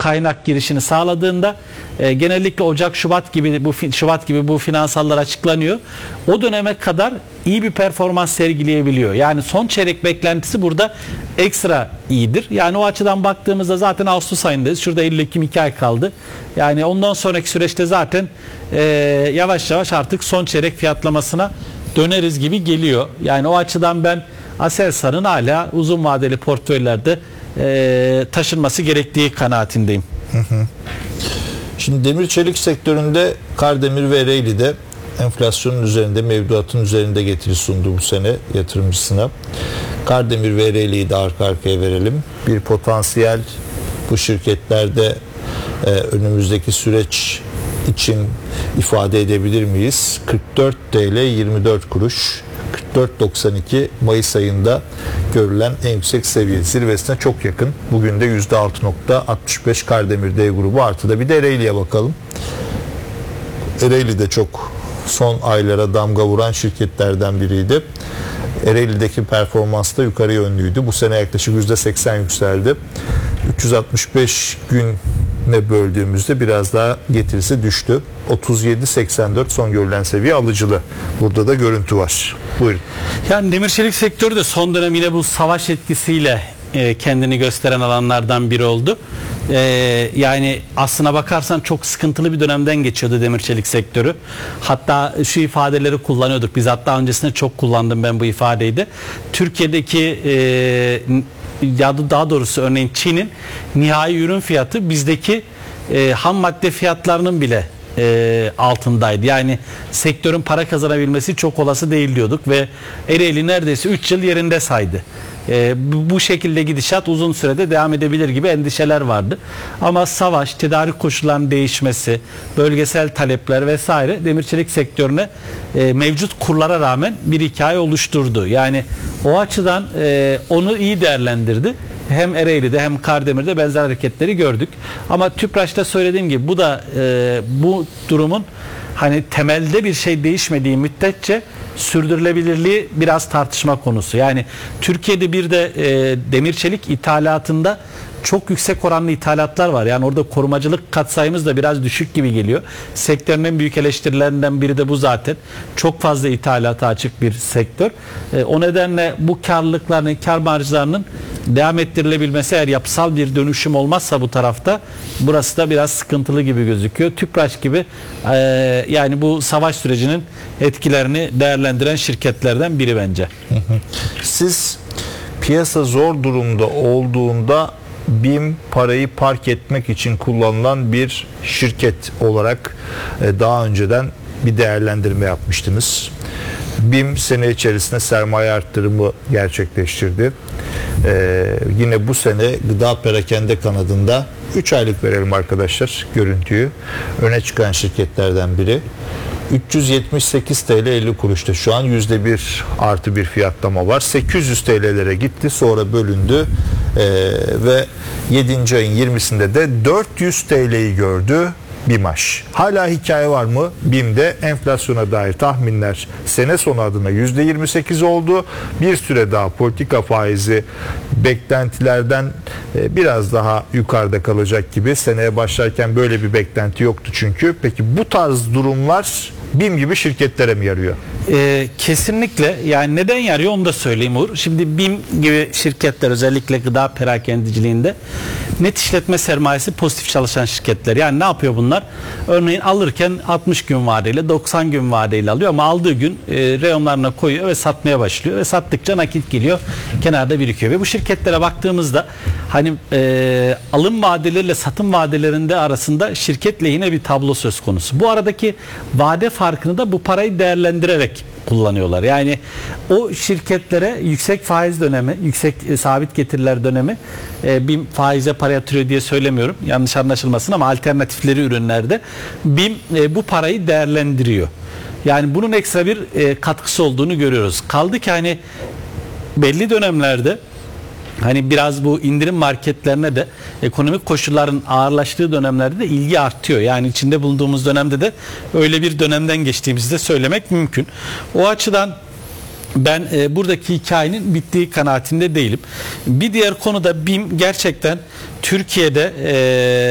kaynak girişini sağladığında genellikle Ocak, Şubat gibi bu finansallar açıklanıyor. O döneme kadar iyi bir performans sergileyebiliyor. Yani son çeyrek beklentisi burada ekstra iyidir. Yani o açıdan baktığımızda zaten Ağustos ayındayız. Şurada Eylül-Ekim 2 ay kaldı. Yani ondan sonraki süreçte zaten yavaş yavaş artık son çeyrek fiyatlamasına döneriz gibi geliyor. Yani o açıdan ben Aselsan'ın hala uzun vadeli portföylerde taşınması gerektiği kanaatindeyim. Şimdi demir çelik sektöründe Kardemir ve Ereğli'de enflasyonun üzerinde, mevduatın üzerinde getiri sundu bu sene yatırımcısına. Kardemir ve Ereğli'yi de arka arkaya verelim. Bir potansiyel bu şirketlerde önümüzdeki süreç için ifade edebilir miyiz? 44 TL 24 kuruş. 44.92 Mayıs ayında görülen en yüksek seviye, zirvesine çok yakın. Bugün de %6.65 Kardemir D grubu, artıda bir de Ereğli'ye bakalım. Ereğli de çok son aylara damga vuran şirketlerden biriydi. Ereğli'deki performans da yukarı yönlüydü. Bu sene yaklaşık %80 yükseldi. 365 güne böldüğümüzde biraz daha getirisi düştü. 37.84 son görülen seviye alıcılı. Burada da görüntü var. Buyurun. Yani demir çelik sektörü de son dönem yine bu savaş etkisiyle kendini gösteren alanlardan biri oldu. Yani aslına bakarsan çok sıkıntılı bir dönemden geçiyordu demir çelik sektörü. Hatta şu ifadeleri kullanıyorduk. Biz hatta öncesinde çok kullandım ben bu ifadeyi de. Türkiye'deki ya daha doğrusu örneğin Çin'in nihai ürün fiyatı bizdeki ham madde fiyatlarının bile altındaydı. Yani sektörün para kazanabilmesi çok olası değil diyorduk ve Ereğli neredeyse 3 yıl yerinde saydı. Bu şekilde gidişat uzun sürede devam edebilir gibi endişeler vardı. Ama savaş, tedarik koşullarının değişmesi, bölgesel talepler vesaire demir çelik sektörüne mevcut kurlara rağmen bir hikaye oluşturdu. Yani o açıdan onu iyi değerlendirdi. Hem Ereğli'de hem Kardemir'de benzer hareketleri gördük. Ama Tüpraş'ta söylediğim gibi bu da bu durumun hani temelde bir şey değişmediği müddetçe sürdürülebilirliği biraz tartışma konusu. Yani Türkiye'de bir de demir çelik ithalatında çok yüksek oranlı ithalatlar var. Yani orada korumacılık katsayımız da biraz düşük gibi geliyor. Sektörün en büyük eleştirilerinden biri de bu zaten. Çok fazla ithalata açık bir sektör. O nedenle bu karlılıkların, kar marjlarının devam ettirilebilmesi, eğer yapısal bir dönüşüm olmazsa bu tarafta, burası da biraz sıkıntılı gibi gözüküyor. Tüpraş gibi yani bu savaş sürecinin etkilerini değerlendiren şirketlerden biri bence. Siz piyasa zor durumda olduğunda BİM parayı park etmek için kullanılan bir şirket olarak daha önceden bir değerlendirme yapmıştınız. BİM sene içerisinde sermaye arttırımı gerçekleştirdi. Yine bu sene gıda perakende kanadında 3 aylık verelim arkadaşlar görüntüyü. Öne çıkan şirketlerden biri. 378 TL 50 kuruşta şu an %1 artı bir fiyatlama var. 800 TL'lere gitti, sonra bölündü ve 7. ayın 20'sinde de 400 TL'yi gördü BİMAŞ. Hala hikaye var mı? BİM'de enflasyona dair tahminler sene sonu adına %28 oldu. Bir süre daha politika faizi beklentilerden biraz daha yukarıda kalacak gibi. Seneye başlarken böyle bir beklenti yoktu çünkü. Peki bu tarz durumlar BİM gibi şirketlere mi yarıyor? Kesinlikle. Yani neden yarıyor onu da söyleyeyim Uğur. Şimdi BİM gibi şirketler, özellikle gıda perakendiciliğinde net işletme sermayesi pozitif çalışan şirketler. Yani ne yapıyor bunlar? Örneğin alırken 60 gün vadeyle, 90 gün vadeyle alıyor ama aldığı gün reyonlarına koyuyor ve satmaya başlıyor ve sattıkça nakit geliyor, kenarda birikiyor. Ve bu şirketlere baktığımızda hani alım vadeleriyle satım vadelerinde arasında şirket lehine bir tablo söz konusu. Bu aradaki vade farkını da bu parayı değerlendirerek kullanıyorlar. Yani o şirketlere yüksek faiz dönemi, yüksek sabit getiriler dönemi, BİM faize para yatırıyor diye söylemiyorum, yanlış anlaşılmasın, ama alternatifleri ürünlerde BİM bu parayı değerlendiriyor. Yani bunun ekstra bir katkısı olduğunu görüyoruz. Kaldı ki hani belli dönemlerde hani biraz bu indirim marketlerine de ekonomik koşulların ağırlaştığı dönemlerde de ilgi artıyor. Yani içinde bulunduğumuz dönemde de öyle bir dönemden geçtiğimizi de söylemek mümkün. O açıdan ben buradaki hikayenin bittiği kanaatinde değilim. Bir diğer konu da BİM gerçekten Türkiye'de